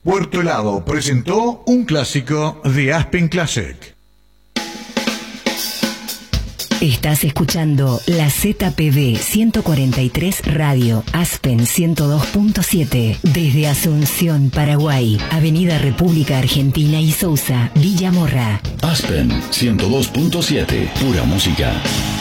Puerto Helado presentó un clásico de Aspen Classic. Estás escuchando la ZPB 143 Radio, Aspen 102.7, desde Asunción, Paraguay, Avenida República Argentina y Sousa, Villa Morra. Aspen 102.7, pura música.